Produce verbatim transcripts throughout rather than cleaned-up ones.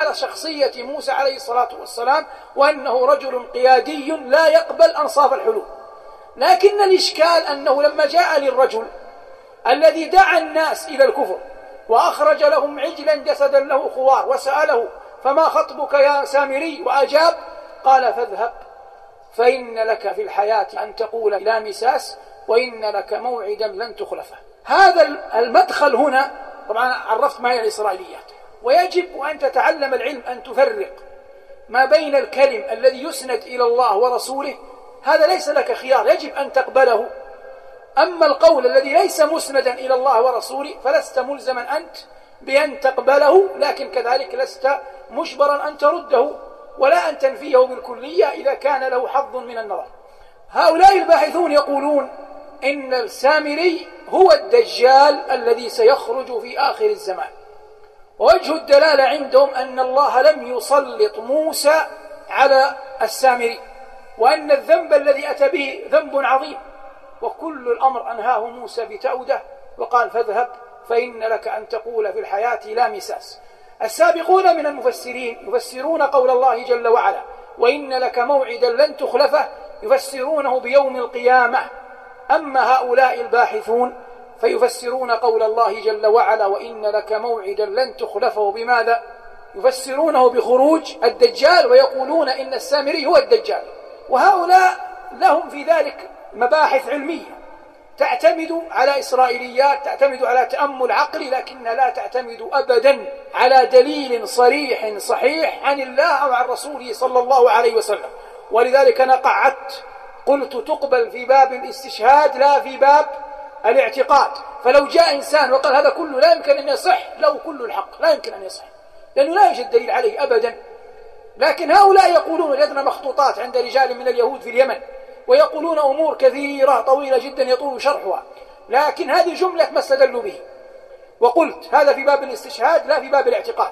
على شخصية موسى عليه الصلاة والسلام، وأنه رجل قيادي لا يقبل أنصاف الحلول. لكن الإشكال أنه لما جاء للرجل الذي دعا الناس إلى الكفر وأخرج لهم عجلا جسدا له خوار وسأله فما خطبك يا سامري، وأجاب قال فاذهب فإن لك في الحياة أن تقول لا مساس وإن لك موعدا لن تخلفه. هذا المدخل هنا طبعا عرفت ما هي الإسرائيليات، ويجب أن تتعلم العلم أن تفرق ما بين الكلم الذي يسند إلى الله ورسوله، هذا ليس لك خيار، يجب أن تقبله. أما القول الذي ليس مسندا إلى الله ورسوله فلست ملزما أنت بأن تقبله، لكن كذلك لست مجبرا أن ترده ولا أن تنفيه بالكلية إذا كان له حظ من النظر. هؤلاء الباحثون يقولون إن السامري هو الدجال الذي سيخرج في آخر الزمان، ووجه الدلالة عندهم أن الله لم يسلط موسى على السامري، وأن الذنب الذي أتى به ذنب عظيم، وكل الأمر أنهاه موسى بتأوده وقال فاذهب فإن لك أن تقول في الحياة لا مساس. السابقون من المفسرين يفسرون قول الله جل وعلا وإن لك موعدا لن تخلفه يفسرونه بيوم القيامة. أما هؤلاء الباحثون فيفسرون قول الله جل وعلا وإن لك موعدا لن تخلفه بماذا؟ يفسرونه بخروج الدجال، ويقولون إن السامري هو الدجال. وهؤلاء لهم في ذلك مباحث علمية تعتمد على إسرائيليات، تعتمد على تأمل عقلي، لكنها لا تعتمد أبدا على دليل صريح صحيح عن الله أو عن رسوله صلى الله عليه وسلم. ولذلك أنا قعدت قلت تقبل في باب الاستشهاد لا في باب الاعتقاد. فلو جاء إنسان وقال هذا كله لا يمكن أن يصح، لو كل الحق لا يمكن أن يصح لأنه لا يوجد دليل عليه أبدا. لكن هؤلاء يقولون وجدنا مخطوطات عند رجال من اليهود في اليمن، ويقولون أمور كثيرة طويلة جدا يطول شرحها، لكن هذه جملة ما استدلوا به. وقلت هذا في باب الاستشهاد لا في باب الاعتقاد.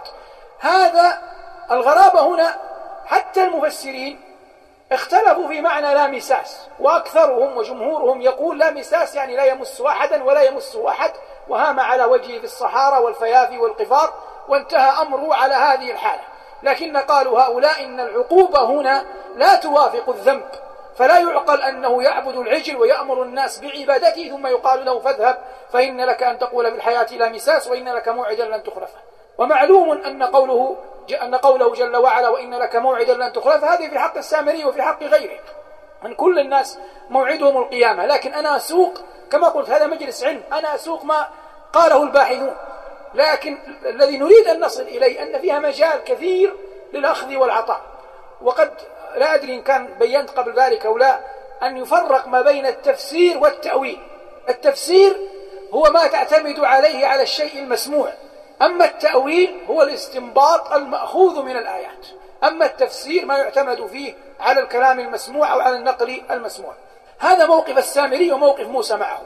هذا الغرابة هنا حتى المفسرين اختلفوا في معنى لا مساس، وأكثرهم وجمهورهم يقول لا مساس يعني لا يمس أحدا ولا يمسه أحد، وهام على وجهه في الصحارى والفيافي والقفار، وانتهى أمره على هذه الحالة. لكن قالوا هؤلاء إن العقوبة هنا لا توافق الذنب، فلا يعقل أنه يعبد العجل ويأمر الناس بعبادته ثم يقال له فاذهب فإن لك أن تقول في الحياة لا مساس وإن لك موعدا لن تخلفه. ومعلوم أن قوله أن قوله جل وعلا وإن لك موعدا لن تخلفه هذه في حق السامري وفي حق غيره، أن كل الناس موعدهم القيامة. لكن أنا أسوق كما قلت هذا مجلس علم، أنا أسوق ما قاله الباحثون، لكن الذي نريد أن نصل إليه أن فيها مجال كثير للأخذ والعطاء. وقد لا أدري إن كان بينت قبل ذلك أو لا أن يفرق ما بين التفسير والتأويل. التفسير هو ما تعتمد عليه على الشيء المسموع، أما التأويل هو الاستنباط المأخوذ من الآيات. أما التفسير ما يعتمد فيه على الكلام المسموع أو على النقل المسموع. هذا موقف السامري وموقف موسى معه.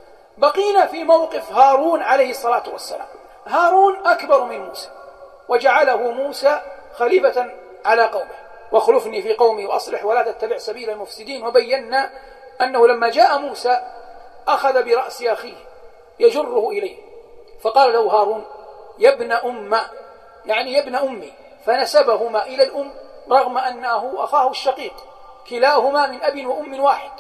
بقينا في موقف هارون عليه الصلاة والسلام. هارون أكبر من موسى، وجعله موسى خليفة على قومه، واخلفني في قومي وأصلح ولا تتبع سبيل المفسدين. وبينا أنه لما جاء موسى أخذ برأس أخيه يجره إليه، فقال له هارون يا ابن أم، يعني يا ابن أمي، فنسبهما إلى الأم رغم أنه أخاه الشقيق، كلاهما من أب وأم واحد،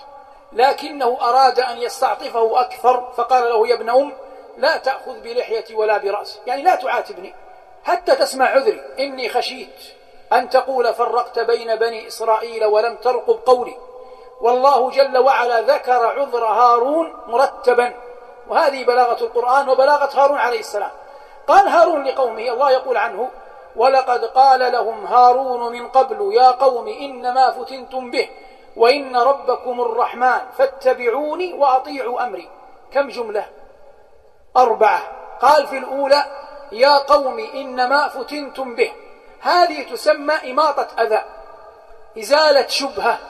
لكنه أراد أن يستعطفه أكثر فقال له يا ابن أم لا تأخذ بلحيتي ولا برأسي، يعني لا تعاتبني حتى تسمع عذري، إني خشيت أن تقول فرقت بين بني إسرائيل ولم ترقب قولي. والله جل وعلا ذكر عذر هارون مرتبا، وهذه بلاغة القرآن وبلاغة هارون عليه السلام. قال هارون لقومه، الله يقول عنه ولقد قال لهم هارون من قبل يا قوم إنما فتنتم به وإن ربكم الرحمن فاتبعوني وأطيعوا أمري. كم جملة؟ أربعة. قال في الأولى يا قوم إنما فتنتم به، هذه تسمى إماطة أذى، إزالة شبهة.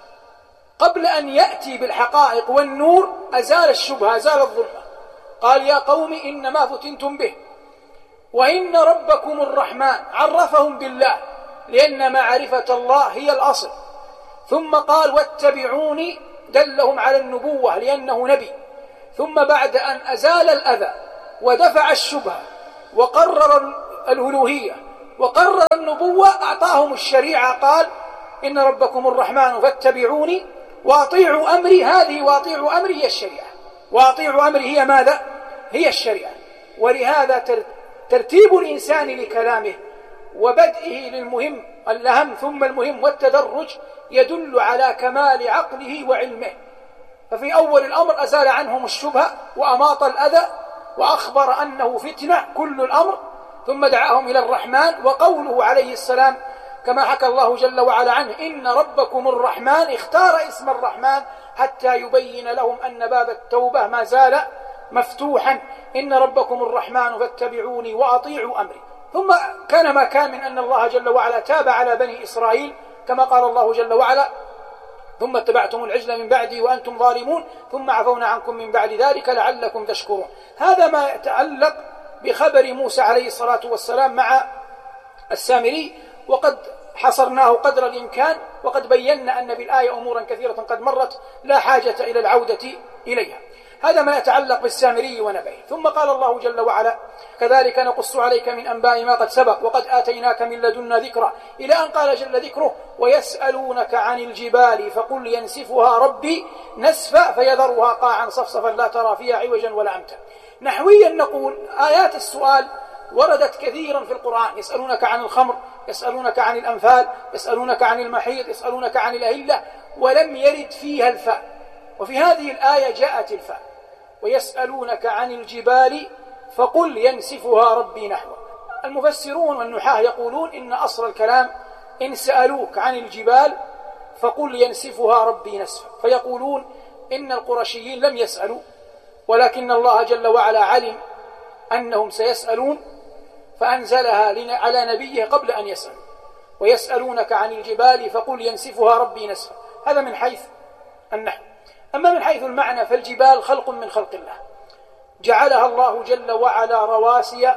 قبل أن يأتي بالحقائق والنور أزال الشبهة، أزال الظلمة. قال يا قوم إنما فتنتم به وإن ربكم الرحمن، عرفهم بالله لأن معرفة الله هي الأصل. ثم قال واتبعوني، دلهم على النبوة لأنه نبي. ثم بعد أن أزال الأذى ودفع الشبهة وقرر الألوهية وقرر النبوة أعطاهم الشريعة، قال إن ربكم الرحمن فاتبعوني وأطيعوا أمري. هذه وأطيعوا أمري هي الشريعة، وأطيعوا أمري هي ماذا؟ هي الشريعة. ولهذا ترتيب الإنسان لكلامه وبدئه للمهم الأهم ثم المهم والتدرج يدل على كمال عقله وعلمه. ففي أول الأمر أزال عنهم الشبهة وأماط الأذى وأخبر أنه فتنة كل الأمر، ثم دعاهم إلى الرحمن. وقوله عليه السلام كما حكى الله جل وعلا عنه إن ربكم الرحمن، اختار اسم الرحمن حتى يبين لهم أن باب التوبة ما زال مفتوحا. إن ربكم الرحمن فاتبعوني وأطيعوا أمري. ثم كان ما كان من أن الله جل وعلا تاب على بني إسرائيل كما قال الله جل وعلا ثم اتبعتم العجل من بعدي وأنتم ظالمون ثم عفونا عنكم من بعد ذلك لعلكم تشكرون. هذا ما يتعلق بخبر موسى عليه الصلاة والسلام مع السامري، وقد حصرناه قدر الإمكان، وقد بينا أن بالآية أمورا كثيرة قد مرت لا حاجة إلى العودة إليها. هذا ما يتعلق بالسامري ونبيه. ثم قال الله جل وعلا كذلك نقص عليك من أنباء ما قد سبق وقد آتيناك من لدنا ذكرا، إلى أن قال جل ذكره ويسألونك عن الجبال فقل ينسفها ربي نسفا فيذرها قاعا صفصفا لا ترى فيها عوجا ولا أمتا. نحويا نقول آيات السؤال وردت كثيرا في القرآن. يسألونك عن الخمر، يسألونك عن الأنفال، يسألونك عن المحيض، يسألونك عن الأهلة، ولم يرد فيها الفاء. وفي هذه الآية جاءت الفاء ويسألونك عن الجبال فقل ينسفها ربي نحوا. المفسرون والنحاة يقولون إن أصل الكلام إن سألوك عن الجبال فقل ينسفها ربي نسفا، فيقولون إن القرشيين لم يسألوا، ولكن الله جل وعلا علم أنهم سيسألون فأنزلها على نبيه قبل أن يسألوا. ويسألونك عن الجبال فقل ينسفها ربي نسفا، هذا من حيث النحو. أما من حيث المعنى فالجبال خلق من خلق الله، جعلها الله جل وعلا رواسي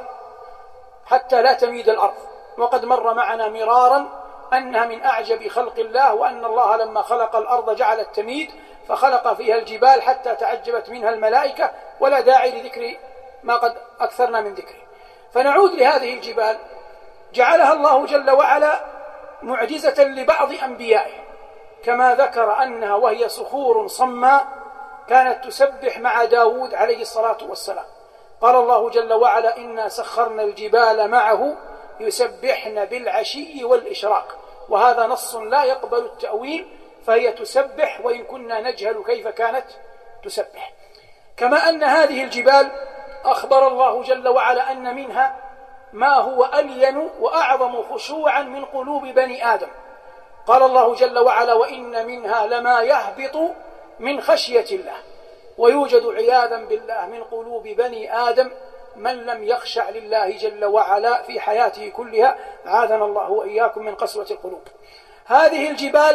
حتى لا تميد الأرض، وقد مر معنا مرارا أنها من أعجب خلق الله، وأن الله لما خلق الأرض جعل التميد فخلق فيها الجبال حتى تعجبت منها الملائكة، ولا داعي لذكر ما قد أكثرنا من ذكره. فنعود لهذه الجبال، جعلها الله جل وعلا معجزة لبعض أنبيائه، كما ذكر أنها وهي صخور صماء كانت تسبح مع داود عليه الصلاة والسلام. قال الله جل وعلا إنا سخرنا الجبال معه يسبحن بالعشي والإشراق، وهذا نص لا يقبل التأويل، فهي تسبح وإن كنا نجهل كيف كانت تسبح. كما أن هذه الجبال أخبر الله جل وعلا أن منها ما هو ألين وأعظم خشوعا من قلوب بني آدم. قال الله جل وعلا وإن منها لما يهبط من خشية الله، ويوجد عياذا بالله من قلوب بني آدم من لم يخشع لله جل وعلا في حياته كلها، عاذنا الله وإياكم من قسوة القلوب. هذه الجبال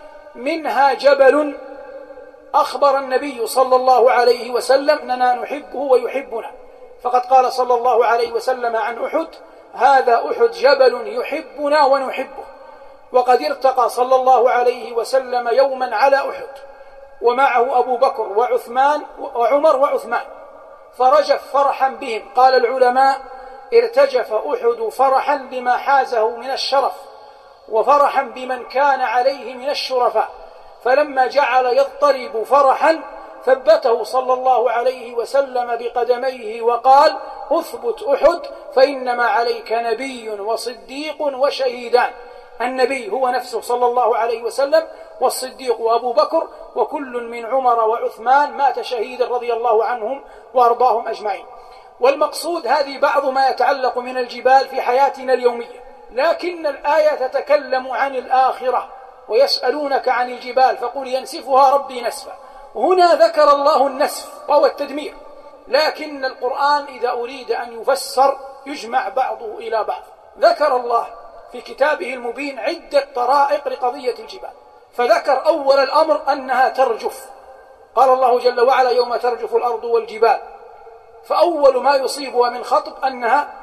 منها جبل أخبر النبي صلى الله عليه وسلم أننا نحبه ويحبنا، فقد قال صلى الله عليه وسلم عن أحد هذا أحد جبل يحبنا ونحبه. وقد ارتقى صلى الله عليه وسلم يوما على أحد ومعه أبو بكر وعثمان وعمر وعثمان، فرجف فرحا بهم. قال العلماء ارتجف أحد فرحا لما حازه من الشرف وفرحا بمن كان عليه من الشرفاء، فلما جعل يضطرب فرحا ثبته صلى الله عليه وسلم بقدميه وقال اثبت أحد فإنما عليك نبي وصديق وشهيدان. النبي هو نفسه صلى الله عليه وسلم، والصديق أبو بكر، وكل من عمر وعثمان مات شهيدا رضي الله عنهم وأرضاهم أجمعين. والمقصود هذه بعض ما يتعلق من الجبال في حياتنا اليومية، لكن الآية تتكلم عن الآخرة. ويسألونك عن الجبال فقل ينسفها ربي نسفا. هنا ذكر الله النسف وهو التدمير، لكن القرآن إذا أريد أن يفسر يجمع بعضه إلى بعض. ذكر الله في كتابه المبين عدة طرائق لقضية الجبال، فذكر أول الأمر أنها ترجف. قال الله جل وعلا يوم ترجف الأرض والجبال، فأول ما يصيبها من خطب أنها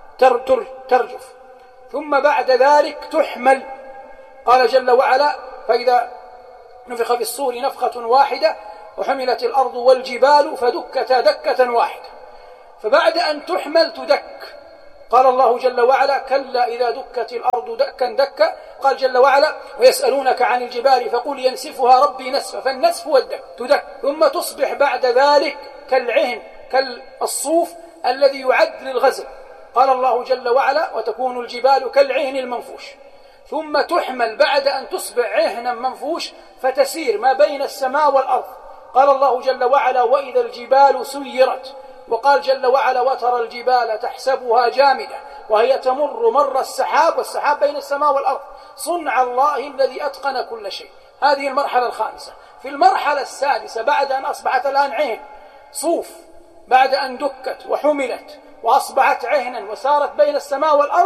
ترجف. ثم بعد ذلك تحمل. قال جل وعلا فإذا نفخ في الصور نفخة واحدة وحملت الأرض والجبال فدكتا دكة واحدة. فبعد أن تحمل تدك، قال الله جل وعلا: كلا إذا دكت الأرض دكا دكا. قال جل وعلا: ويسألونك عن الجبال فقل ينسفها ربي نسفا. فالنسف هو الدك تدك، ثم تصبح بعد ذلك كالعهن كالصوف الذي يعد للغزل. قال الله جل وعلا: وتكون الجبال كالعهن المنفوش. ثم تحمل بعد أن تصبح عهنا منفوش فتسير ما بين السماء والأرض. قال الله جل وعلا: وإذا الجبال سيرت. وقال جل وعلا: وترى الجبال تحسبها جامدة وهي تمر مر السحاب، والسحاب بين السماء والأرض. صنع الله الذي أتقن كل شيء. هذه المرحلة الخامسة. في المرحلة السادسة بعد أن أصبحت الآن عهن صوف، بعد أن دكت وحملت وأصبحت عهنا وسارت بين السماء والأرض،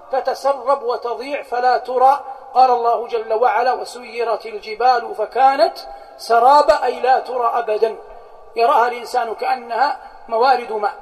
تتسرب وتضيع فلا ترى. قال الله جل وعلا: وسيرت الجبال فكانت سرابا، أي لا ترى أبدا، يراها الإنسان كأنها موارد ماء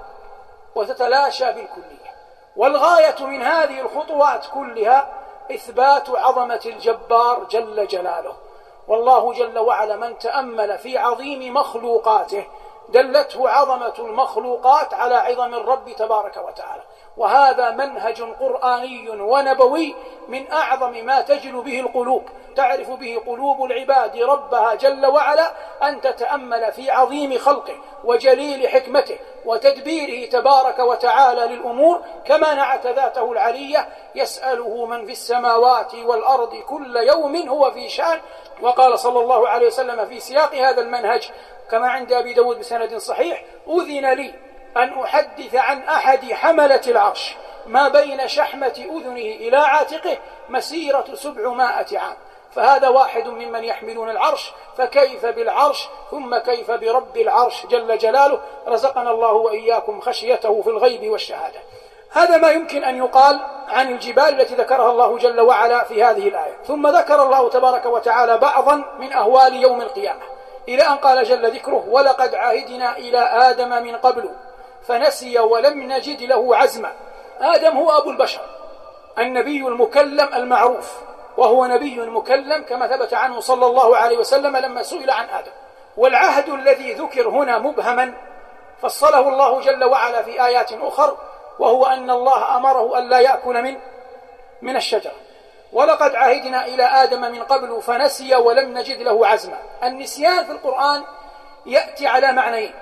وتتلاشى بالكلية. والغاية من هذه الخطوات كلها إثبات عظمة الجبار جل جلاله. والله جل وعلا من تأمل في عظيم مخلوقاته دلته عظمة المخلوقات على عظم الرب تبارك وتعالى. وهذا منهج قرآني ونبوي من أعظم ما تجل به القلوب، تعرف به قلوب العباد ربها جل وعلا، أن تتأمل في عظيم خلقه وجليل حكمته وتدبيره تبارك وتعالى للأمور، كما نعت ذاته العلية: يسأله من في السماوات والأرض كل يوم هو في شأن. وقال صلى الله عليه وسلم في سياق هذا المنهج كما عند أبي داود بسند صحيح: أذن لي أن أحدث عن أحد حملة العرش ما بين شحمة أذنه إلى عاتقه مسيرة سبعمائة عام. فهذا واحد ممن يحملون العرش، فكيف بالعرش؟ ثم كيف برب العرش جل جلاله؟ رزقنا الله وإياكم خشيته في الغيب والشهادة. هذا ما يمكن أن يقال عن الجبال التي ذكرها الله جل وعلا في هذه الآية. ثم ذكر الله تبارك وتعالى بعضا من أهوال يوم القيامة، إلى أن قال جل ذكره: ولقد عهدنا إلى آدم من قبل فنسي ولم نجد له عزما. آدم هو أبو البشر، النبي المكلم المعروف، وهو نبي مكلم كما ثبت عنه صلى الله عليه وسلم لما سئل عن آدم. والعهد الذي ذكر هنا مبهما فصله الله جل وعلا في آيات أخر، وهو أن الله أمره أن لا يأكل من من الشجرة. ولقد عهدنا إلى آدم من قبل فنسي ولم نجد له عزما. النسيان في القرآن يأتي على معنيين: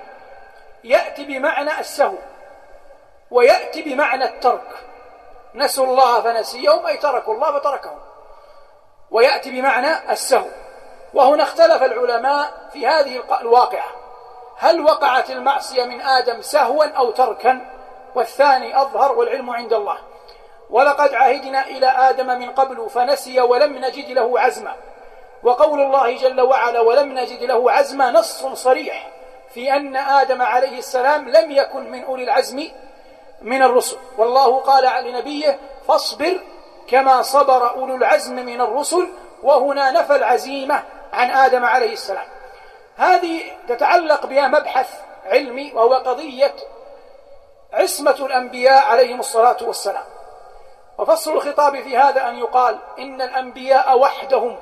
يأتي بمعنى السهو، ويأتي بمعنى الترك. نسوا الله فنسيهم، أي تركوا الله فتركهم. ويأتي بمعنى السهو. وهنا اختلف العلماء في هذه الواقعة: هل وقعت المعصية من آدم سهوا أو تركا؟ والثاني أظهر والعلم عند الله. ولقد عهدنا إلى آدم من قبل فنسي ولم نجد له عزما. وقول الله جل وعلا ولم نجد له عزما نص صريح في أن آدم عليه السلام لم يكن من أولي العزم من الرسل. والله قال لنبيه: فاصبر كما صبر أولو العزم من الرسل. وهنا نفى العزيمة عن آدم عليه السلام. هذه تتعلق بها مبحث علمي، وهو قضية عصمة الأنبياء عليهم الصلاة والسلام. وفصل الخطاب في هذا أن يقال إن الأنبياء وحدهم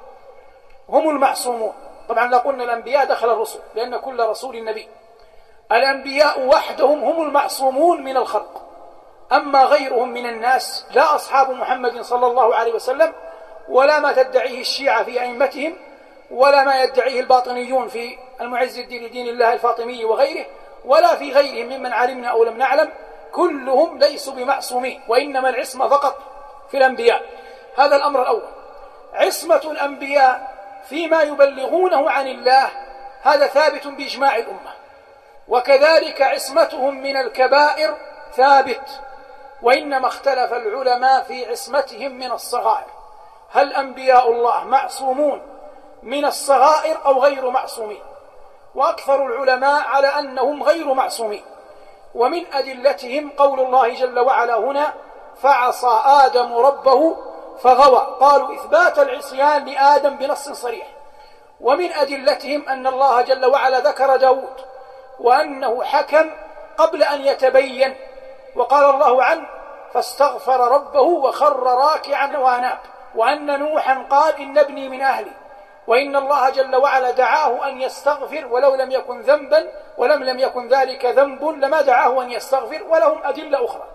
هم المعصومون. طبعا لا قلنا الأنبياء دخل الرسل، لأن كل رسول نبي. الأنبياء وحدهم هم المعصومون من الخلق. أما غيرهم من الناس، لا أصحاب محمد صلى الله عليه وسلم، ولا ما تدعيه الشيعة في أئمتهم، ولا ما يدعيه الباطنيون في المعز الدين لدين الله الفاطمي وغيره، ولا في غيرهم ممن علمنا أو لم نعلم، كلهم ليسوا بمعصومين، وإنما العصمة فقط في الأنبياء. هذا الأمر الأول. عصمة الأنبياء فيما يبلغونه عن الله هذا ثابت بإجماع الأمة، وكذلك عصمتهم من الكبائر ثابت. وإنما اختلف العلماء في عصمتهم من الصغائر. هل أنبياء الله معصومون من الصغائر أو غير معصومين؟ وأكثر العلماء على أنهم غير معصومين. ومن أدلتهم قول الله جل وعلا هنا: فعصى آدم ربه فغوى. قالوا إثبات العصيان لآدم بنص صريح. ومن أدلتهم أن الله جل وعلا ذكر داود وأنه حكم قبل أن يتبين، وقال الله عنه: فاستغفر ربه وخر راكعا وأناب. وأن نوحا قال: إن ابني من أهلي. وإن الله جل وعلا دعاه أن يستغفر ولو لم يكن ذنبا، ولم لم يكن ذلك ذنب لما دعاه أن يستغفر. ولهم أدلة أخرى.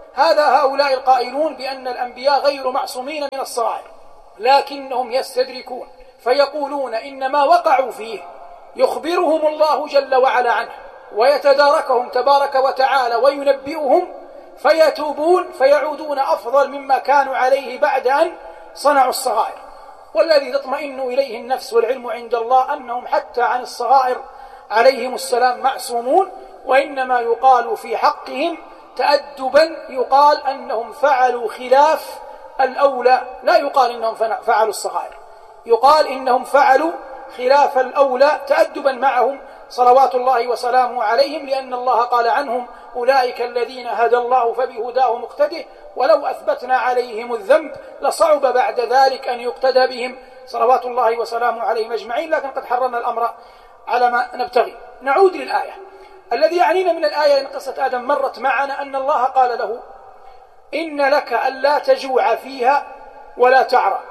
هذا هؤلاء القائلون بأن الأنبياء غير معصومين من الصغائر، لكنهم يستدركون فيقولون إن ما وقعوا فيه يخبرهم الله جل وعلا عنه ويتداركهم تبارك وتعالى وينبئهم فيتوبون فيعودون أفضل مما كانوا عليه بعد أن صنعوا الصغائر. والذي تطمئن إليه النفس والعلم عند الله أنهم حتى عن الصغائر عليهم السلام معصومون، وإنما يقال في حقهم تأدبا يقال أنهم فعلوا خلاف الأولى، لا يقال إنهم فعلوا الصغائر، يقال إنهم فعلوا خلاف الأولى تأدبا معهم صلوات الله وسلامه عليهم، لأن الله قال عنهم أولئك الذين هدى الله فبهداه مقتده، ولو أثبتنا عليهم الذنب لصعب بعد ذلك أن يقتدى بهم صلوات الله وسلامه عليهم أجمعين، لكن قد حررنا الأمر على ما نبتغي. نعود للآية. الذي يعنينا من الآية إن قصة آدم مرت معنا أن الله قال له إن لك ألا تجوع فيها ولا تعرى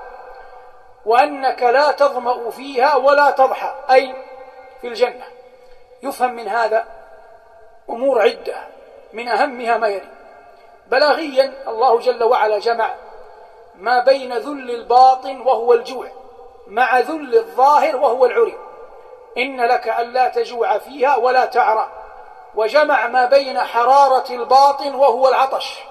وأنك لا تظمأ فيها ولا تضحى، أي في الجنة. يفهم من هذا أمور عدة، من أهمها ما يلي. بلاغيا الله جل وعلا جمع ما بين ذل الباطن وهو الجوع مع ذل الظاهر وهو العري. إن لك ألا تجوع فيها ولا تعرى، وجمع ما بين حرارة الباطن وهو العطش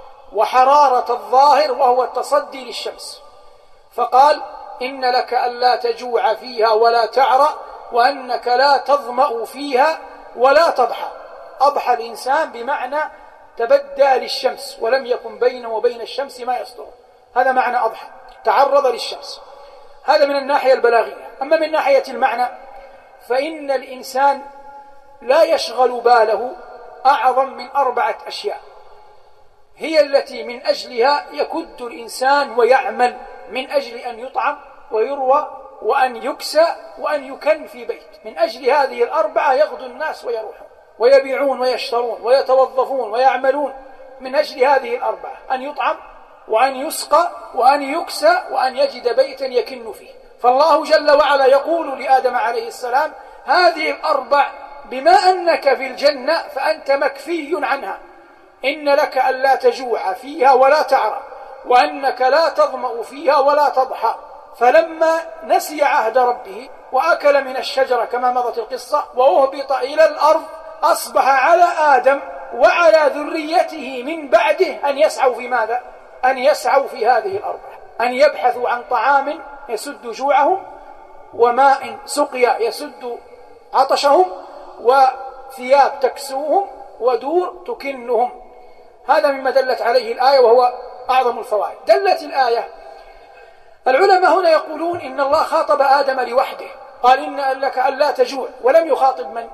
وحرارة الظاهر وهو التصدي للشمس، فقال إن لك ألا تجوع فيها ولا تعرى وأنك لا تظمأ فيها ولا تضحى. أضحى الإنسان بمعنى تبدى للشمس ولم يكن بينه وبين الشمس ما يصدر، هذا معنى أضحى، تعرض للشمس. هذا من الناحية البلاغية. أما من ناحية المعنى فإن الإنسان لا يشغل باله أعظم من أربعة أشياء هي التي من أجلها يكد الإنسان ويعمل، من أجل أن يطعم ويروى وأن يكسى وأن يكن في بيت. من أجل هذه الأربعة يغدو الناس ويروحون ويبيعون ويشترون ويتوظفون ويعملون، من أجل هذه الأربعة: أن يطعم وأن يسقى وأن يكسى وأن يجد بيتا يكن فيه. فالله جل وعلا يقول لآدم عليه السلام هذه الأربع بما أنك في الجنة فأنت مكفي عنها. إن لك ألا تجوع فيها ولا تعرى وأنك لا تظمأ فيها ولا تضحى. فلما نسي عهد ربه وأكل من الشجرة كما مضت القصة وأهبط إلى الأرض، أصبح على آدم وعلى ذريته من بعده أن يسعوا في ماذا؟ أن يسعوا في هذه الأربعة، أن يبحثوا عن طعام يسد جوعهم وماء سقيا يسد عطشهم وثياب تكسوهم ودور تكنهم. هذا مما دلت عليه الآية وهو أعظم الفوائد. دلت الآية، العلماء هنا يقولون إن الله خاطب آدم لوحده، قال إن لك ألا تجوع، ولم يخاطب من؟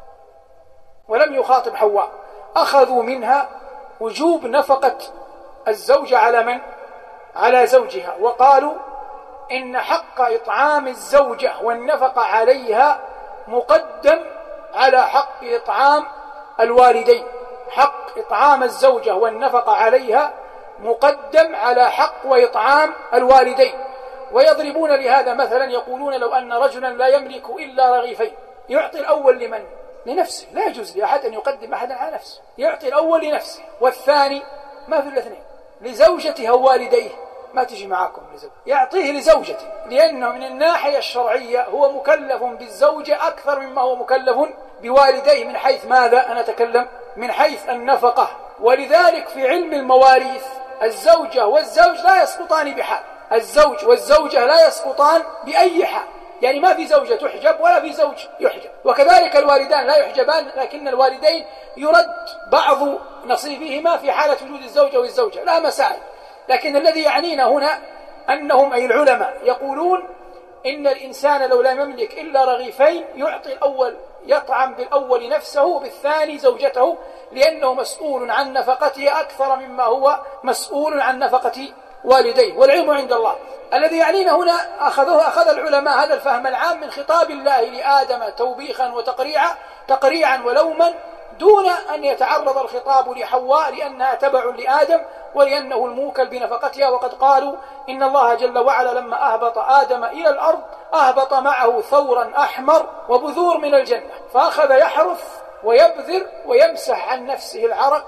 ولم يخاطب حواء. أخذوا منها وجوب نفقة الزوجة على من؟ على زوجها، وقالوا إن حق إطعام الزوجة والنفقة عليها مقدم على حق إطعام الوالدين. حق إطعام الزوجة والنفقة عليها مقدم على حق وإطعام الوالدين. ويضربون لهذا مثلا، يقولون لو أن رجلا لا يملك إلا رغيفين يعطي الأول لمن؟ لنفسه، لا يجوز لأحد أن يقدم أحدا على نفسه، يعطي الأول لنفسه والثاني ما في الاثنين لزوجته ووالديه، ما تجي معاكم لزوجته، يعطيه لزوجته، لأنه من الناحية الشرعية هو مكلف بالزوجة أكثر مما هو مكلف بوالديه. من حيث ماذا؟ أنا أتكلم من حيث النفقة. ولذلك في علم المواريث الزوجة والزوج لا يسقطان بحال، الزوج والزوجة لا يسقطان بأي حال، يعني ما في زوجة تحجب ولا في زوج يحجب. وكذلك الوالدان لا يحجبان، لكن الوالدين يرد بعض نصيبهما في حالة وجود الزوجة والزوجة، لا مسائل. لكن الذي يعنينا هنا أنهم أي العلماء يقولون إن الإنسان لو لم يملك إلا رغيفين يعطي الأول، يطعم بالأول نفسه وبالثاني زوجته، لأنه مسؤول عن نفقته أكثر مما هو مسؤول عن نفقة والديه، والعلم عند الله. الذي يعنينا هنا أخذه أخذ العلماء هذا الفهم العام من خطاب الله لآدم توبيخا وتقريعا تقريعا ولوما، دون أن يتعرض الخطاب لحواء لأنها تبع لآدم ولأنه الموكل بنفقتها. وقد قالوا إن الله جل وعلا لما أهبط آدم إلى الأرض أهبط معه ثورا أحمر وبذور من الجنة، فأخذ يحرث ويبذر ويمسح عن نفسه العرق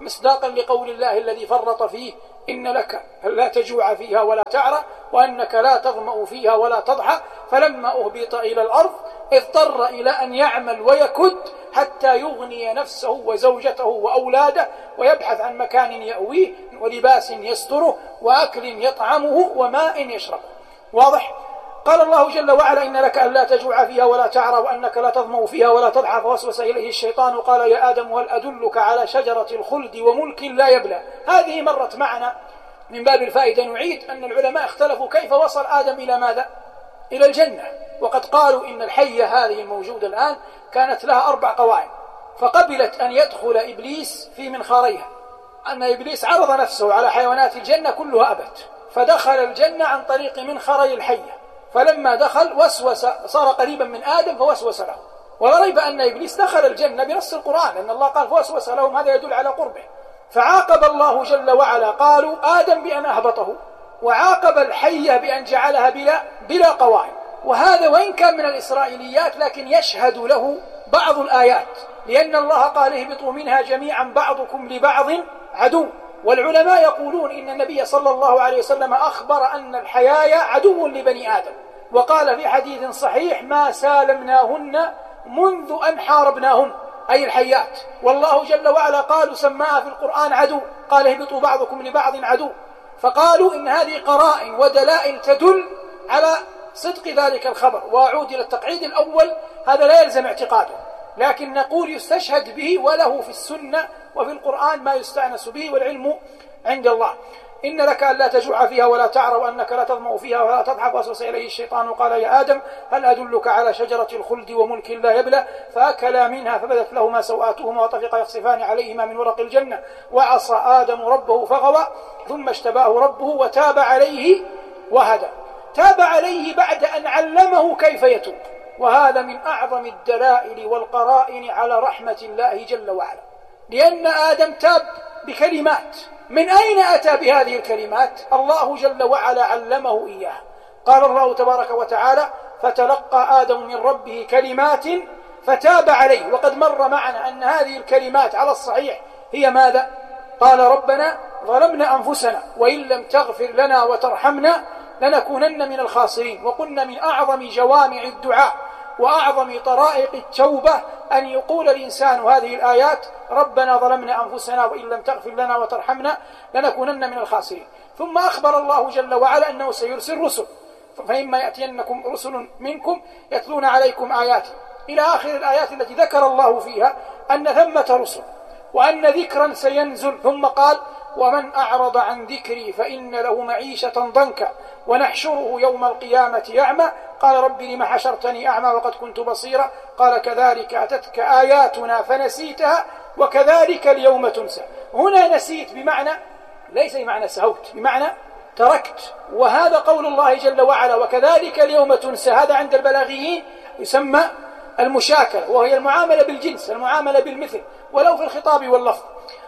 مصداقا لقول الله الذي فرط فيه: إن لك لا تجوع فيها ولا تعرى وأنك لا تظمأ فيها ولا تضحى. فلما أهبط إلى الأرض اضطر إلى أن يعمل ويكد حتى يغني نفسه وزوجته وأولاده، ويبحث عن مكان يأويه ولباس يستره وأكل يطعمه وماء يشربه. واضح؟ قال الله جل وعلا: إن لك ألا تجوع فيها ولا تعرى وأنك لا تظمأ فيها ولا تضحى. فوسوس إليه الشيطان قال: يا آدم هل أدلك على شجرة الخلد وملك لا يبلى. هذه مرت معنا من باب الفائدة. نعيد أن العلماء اختلفوا كيف وصل آدم إلى ماذا؟ إلى الجنة. وقد قالوا إن الحية هذه الموجودة الآن كانت لها أربع قوائم، فقبلت أن يدخل إبليس في منخاريها. أن إبليس عرض نفسه على حيوانات الجنة كلها أبت، فدخل الجنة عن طريق منخري الحية. فلما دخل وسوس، صار قريبا من آدم فوسوس له. ولا ريب أن إبليس دخل الجنة بنص القرآن، لأن الله قال فوسوس لهم، هذا يدل على قربه. فعاقب الله جل وعلا قالوا آدم بأن أهبطه، وعاقب الحية بأن جعلها بلا, بلا قوائم. وهذا وإن كان من الإسرائيليات لكن يشهد له بعض الآيات، لأن الله قال: اهبطوا منها جميعا بعضكم لبعض عدو. والعلماء يقولون إن النبي صلى الله عليه وسلم أخبر أن الحيايا عدو لبني آدم، وقال في حديث صحيح: ما سالمناهن منذ أن حاربناهن، أي الحيات. والله جل وعلا قال سماها في القرآن عدو، قال: اهبطوا بعضكم لبعض عدو. فقالوا إن هذه قرائن ودلائل تدل على صدق ذلك الخبر. وأعود إلى التقعيد الأول، هذا لا يلزم اعتقاده، لكن نقول يستشهد به، وله في السنة وفي القرآن ما يستأنس به، والعلم عند الله. إن لك ألا تجوع فيها ولا تعرى وأنك لا تظمأ فيها ولا تضحى. فوسوس إليه الشيطان قال: يا آدم هل أدلك على شجرة الخلد وملك لا يبلى. فأكلا منها فبدت لهما سوآتهما وطفقا يخصفان عليهما من ورق الجنة. وعصى آدم ربه فغوى ثم اجتباه ربه وتاب عليه وهدى. تاب عليه بعد أن علمه كيف يتوب، وهذا من أعظم الدلائل والقرائن على رحمة الله جل وعلا، لأن آدم تاب بكلمات. من أين أتى بهذه الكلمات؟ الله جل وعلا علمه إياها. قال الله تبارك وتعالى: فتلقى آدم من ربه كلمات فتاب عليه. وقد مر معنا أن هذه الكلمات على الصحيح هي ماذا؟ قال: ربنا ظلمنا أنفسنا وإن لم تغفر لنا وترحمنا لنكونن من الخاسرين. وقلنا من أعظم جوامع الدعاء وأعظم طرائق التوبة أن يقول الإنسان هذه الآيات: ربنا ظلمنا أنفسنا وإن لم تغفر لنا وترحمنا لنكونن من الخاسرين. ثم أخبر الله جل وعلا أنه سيرسل رسل، فإما يأتينكم رسل منكم يتلون عليكم آياتي، إلى آخر الآيات التي ذكر الله فيها أن ثمة رسل وأن ذكرا سينزل. ثم قال: ومن أعرض عن ذكري فإن له معيشة ضنكا ونحشره يوم القيامة أعمى. قال: رب لم حشرتني أعمى وقد كنت بصيرا. قال: كذلك أتتك آياتنا فنسيتها وكذلك اليوم تنسى. هنا نسيت بمعنى ليس بمعنى سهوت، بمعنى تركت. وهذا قول الله جل وعلا: وكذلك اليوم تنسى. هذا عند البلاغيين يسمى المشاكلة، وهي المعاملة بالجنس، المعاملة بالمثل، ولو في الخطاب واللفظ.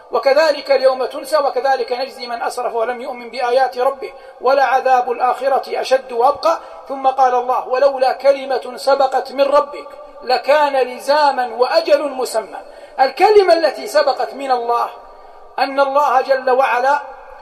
وكذلك اليوم تنسى وكذلك نجزي من أسرف ولم يؤمن بآيات ربه ولعذاب الآخرة أشد وأبقى. ثم قال الله: ولولا كلمة سبقت من ربك لكان لزاما وأجل مسمى. الكلمة التي سبقت من الله أن الله جل وعلا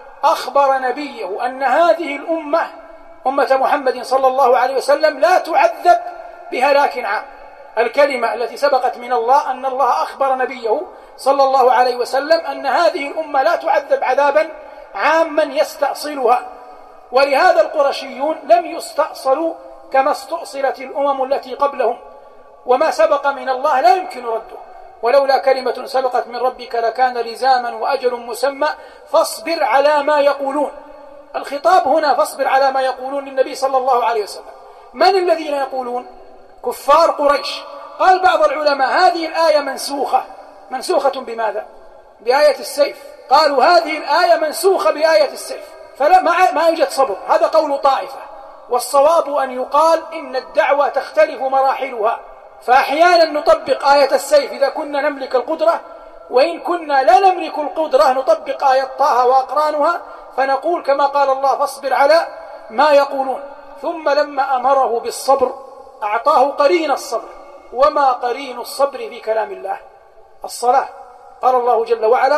أخبر نبيه أن هذه الأمة، أمة محمد صلى الله عليه وسلم، لا تعذب بهلاك عام. الكلمة التي سبقت من الله أن الله أخبر نبيه صلى الله عليه وسلم أن هذه الأمة لا تعذب عذابا عاما يستأصلها. ولهذا القرشيون لم يستأصلوا كما استأصلت الأمم التي قبلهم، وما سبق من الله لا يمكن رده. ولولا كلمة سبقت من ربك لكان لزاما وأجل مسمى فاصبر على ما يقولون. الخطاب هنا فاصبر على ما يقولون للنبي صلى الله عليه وسلم. من الذين يقولون؟ كفار قريش. قال بعض العلماء: هذه الآية منسوخة. منسوخة بماذا؟ بآية السيف. قالوا هذه الآية منسوخة بآية السيف، فلا ما يوجد صبر. هذا قول طائفة، والصواب أن يقال إن الدعوة تختلف مراحلها، فأحيانا نطبق آية السيف إذا كنا نملك القدرة، وإن كنا لا نملك القدرة نطبق آية طه وأقرانها، فنقول كما قال الله: فاصبر على ما يقولون. ثم لما أمره بالصبر أعطاه قرين الصبر. وما قرين الصبر في كلام الله؟ الصلاة. قال الله جل وعلا: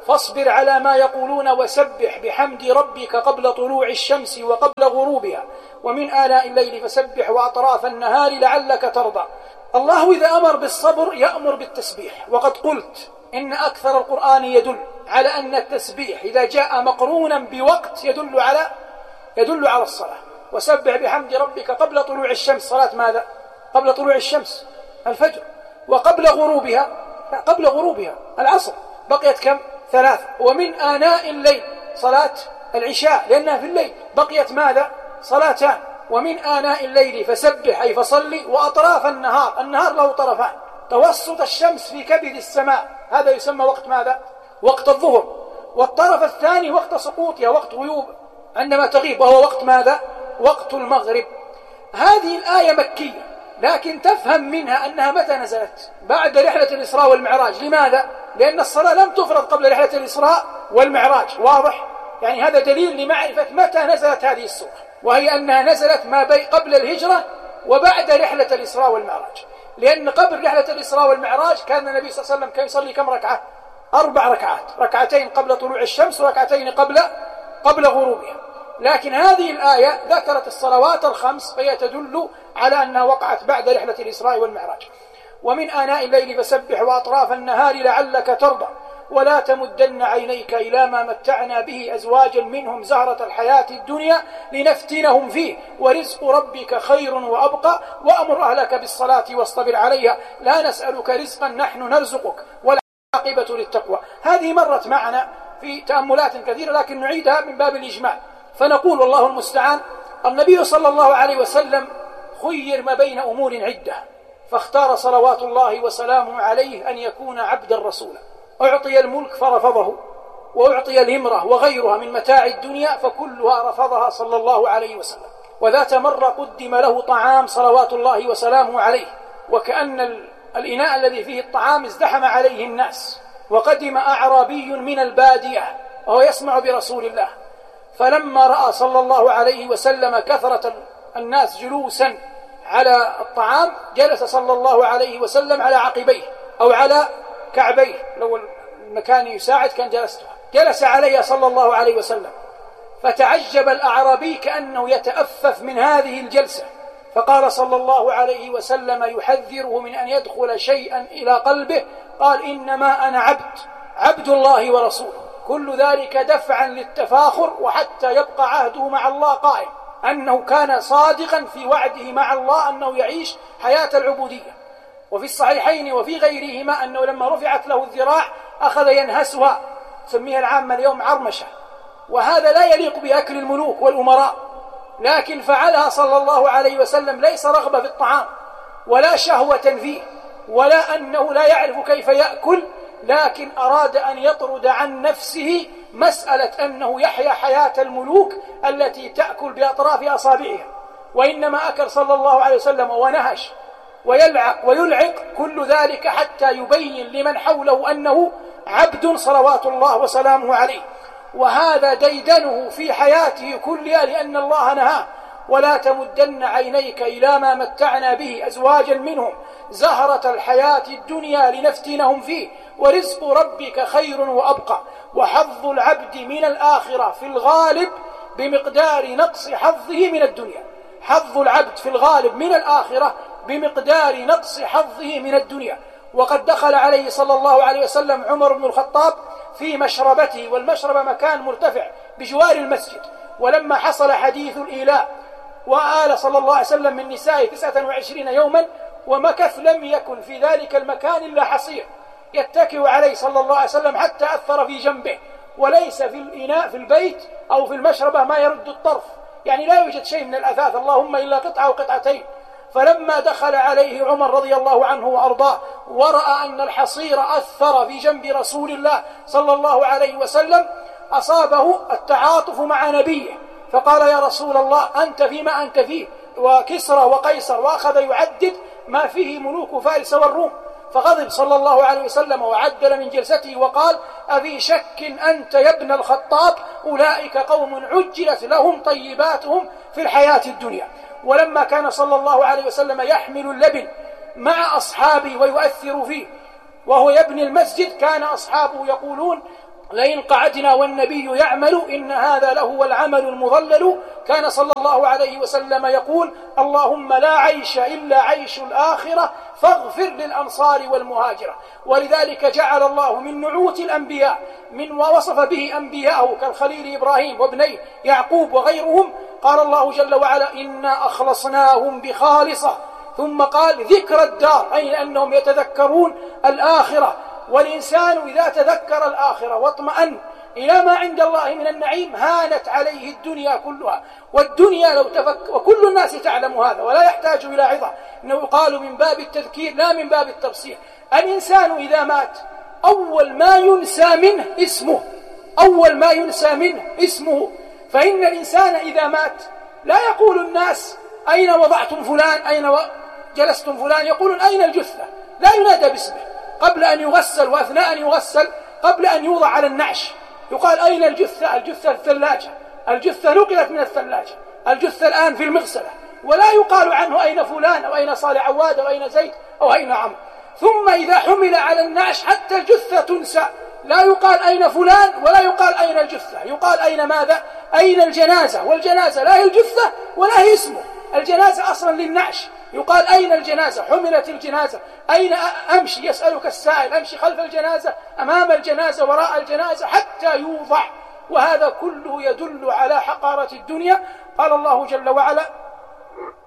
فاصبر على ما يقولون وسبح بحمد ربك قبل طلوع الشمس وقبل غروبها ومن آلاء الليل فسبح وأطراف النهار لعلك ترضى. الله إذا أمر بالصبر يأمر بالتسبيح، وقد قلت إن أكثر القرآن يدل على أن التسبيح إذا جاء مقرونا بوقت يدل على يدل على الصلاة. وسبح بحمد ربك قبل طلوع الشمس، صلاة ماذا؟ قبل طلوع الشمس الفجر. وقبل غروبها، لا قبل غروبها العصر، بقيت كم؟ ثلاثة. ومن آناء الليل صلاة العشاء لأنها في الليل، بقيت ماذا؟ صلاتان. ومن آناء الليل فسبح أي فصلي، وأطراف النهار، النهار له طرفان، توسط الشمس في كبد السماء هذا يسمى وقت ماذا؟ وقت الظهر. والطرف الثاني وقت سقوطها، وقت غيوب عندما تغيب، وهو وقت ماذا؟ وقت المغرب. هذه الآية مكية، لكن تفهم منها أنها متى نزلت؟ بعد رحلة الإسراء والمعراج. لماذا؟ لأن الصلاة لم تفرض قبل رحلة الإسراء والمعراج. واضح؟ يعني هذا دليل لمعرفة متى نزلت هذه السورة، وهي أنها نزلت ما بين قبل الهجرة وبعد رحلة الإسراء والمعراج. لأن قبل رحلة الإسراء والمعراج كان النبي صلى الله عليه وسلم كان يصلي كم ركعة؟ أربع ركعات، ركعتين قبل طلوع الشمس وركعتين قبل قبل غروبها. لكن هذه الآية ذكرت الصلوات الخمس، فهي تدل على أنها وقعت بعد رحلة الإسراء والمعراج. ومن آناء الليل فسبح وأطراف النهار لعلك ترضى ولا تمدن عينيك إلى ما متعنا به أزواجا منهم زهرة الحياة الدنيا لنفتنهم فيه ورزق ربك خير وأبقى وأمر أهلك بالصلاة واصطبر عليها لا نسألك رزقا نحن نرزقك والعاقبة للتقوى. هذه مرت معنا في تأملات كثيرة، لكن نعيدها من باب الإجمال. فنقول والله المستعان، النبي صلى الله عليه وسلم خير ما بين أمور عدة، فاختار صلوات الله وسلامه عليه أن يكون عبدا رسولا. أعطي الملك فرفضه، وأعطي الهمرة وغيرها من متاع الدنيا فكلها رفضها صلى الله عليه وسلم. وذات مرة قدم له طعام صلوات الله وسلامه عليه، وكأن الإناء الذي فيه الطعام ازدحم عليه الناس، وقدم أعرابي من البادية وهو يسمع برسول الله، فلما رأى صلى الله عليه وسلم كثرة الناس جلوسا على الطعام جلس صلى الله عليه وسلم على عقبيه أو على كعبيه، لو المكان يساعد كان جلسته، جلس عليها صلى الله عليه وسلم. فتعجب الأعرابي كأنه يتأفف من هذه الجلسة، فقال صلى الله عليه وسلم يحذره من أن يدخل شيئا إلى قلبه، قال إنما أنا عبد عبد الله ورسوله، كل ذلك دفعا للتفاخر وحتى يبقى عهده مع الله قائم، أنه كان صادقا في وعده مع الله أنه يعيش حياة العبودية. وفي الصحيحين وفي غيرهما أنه لما رفعت له الذراع أخذ ينهسها، سميها العامة اليوم عرمشة، وهذا لا يليق بأكل الملوك والأمراء، لكن فعلها صلى الله عليه وسلم ليس رغبة في الطعام ولا شهوة فيه ولا أنه لا يعرف كيف يأكل، لكن أراد أن يطرد عن نفسه مسألة أنه يحيا حياة الملوك التي تأكل بأطراف أصابعها، وإنما أكل صلى الله عليه وسلم ونهش ويلعق ويلعق، كل ذلك حتى يبين لمن حوله أنه عبد صلوات الله وسلامه عليه. وهذا ديدنه في حياته كلها، لأن الله نهاه ولا تمدن عينيك إلى ما متعنا به أزواجا منهم زهرة الحياة الدنيا لنفتنهم فيه ورزق ربك خير وأبقى. وحظ العبد من الآخرة في الغالب بمقدار نقص حظه من الدنيا، حظ العبد في الغالب من الآخرة بمقدار نقص حظه من الدنيا. وقد دخل عليه صلى الله عليه وسلم عمر بن الخطاب في مشربته، والمشربة مكان مرتفع بجوار المسجد، ولما حصل حديث الإيلاء وآل صلى الله عليه وسلم من نسائه تسعة وعشرين يوما ومكث، لم يكن في ذلك المكان إلا حصير يتكئ عليه صلى الله عليه وسلم حتى أثر في جنبه، وليس في الإناء في البيت أو في المشربة ما يرد الطرف، يعني لا يوجد شيء من الأثاث اللهم إلا قطعة أو قطعتين. فلما دخل عليه عمر رضي الله عنه وأرضاه ورأى أن الحصير أثر في جنب رسول الله صلى الله عليه وسلم أصابه التعاطف مع نبيه، فقال يا رسول الله أنت فيما أنت فيه وكسرى وقيصر، وأخذ يعدد ما فيه ملوك فارس والروم. فغضب صلى الله عليه وسلم وعدل من جلسته وقال أفي شك أنت يا ابن الخطاب؟ أولئك قوم عجلت لهم طيباتهم في الحياة الدنيا. ولما كان صلى الله عليه وسلم يحمل اللبن مع أصحابه ويؤثر فيه وهو يبني المسجد، كان أصحابه يقولون لئن قعدنا والنبي يعمل إن هذا لهو العمل المضلل. كان صلى الله عليه وسلم يقول: اللهم لا عيش إلا عيش الآخرة فاغفر للأنصار والمهاجرة. ولذلك جعل الله من نعوت الأنبياء من ووصف به أنبياءه كالخليل إبراهيم وابنيه يعقوب وغيرهم، قال الله جل وعلا: إنا أخلصناهم بخالصة، ثم قال: ذكر الدار، أي أنهم يتذكرون الآخرة. والإنسان إذا تذكر الآخرة واطمأن إلى ما عند الله من النعيم هانت عليه الدنيا كلها. والدنيا لو تفكر، وكل الناس تعلم هذا ولا يحتاج إلى عظة، إنه يقال من باب التذكير لا من باب التبصير. الإنسان إذا مات أول ما ينسى منه اسمه، أول ما ينسى منه اسمه. فإن الإنسان إذا مات لا يقول الناس: أين وضعتم فلان، أين جلستم فلان، يقولون: أين الجثة. لا ينادى باسمه قبل أن يغسل، وأثناء أن يغسل قبل أن يوضع على النعش يقال: أين الجثة؟ الجثة الثلاجة، الجثة نقلت من الثلاجة، الجثة الآن في المغسلة. ولا يقال عنه: أين فلان، أو أين صالح عواد، أو أين زيد، أو أين عمرو. ثم إذا حمل على النعش حتى الجثة تنسى، لا يقال أين فلان ولا يقال أين الجثة، يقال أين ماذا؟ أين الجنازة. والجنازة لا هي الجثة ولا هي اسمه، الجنازة أصلا للنعش، يقال: أين الجنازة؟ حملت الجنازة، أين أمشي؟ يسألك السائل: أمشي خلف الجنازة، أمام الجنازة، وراء الجنازة، حتى يوضع. وهذا كله يدل على حقارة الدنيا. قال الله جل وعلا: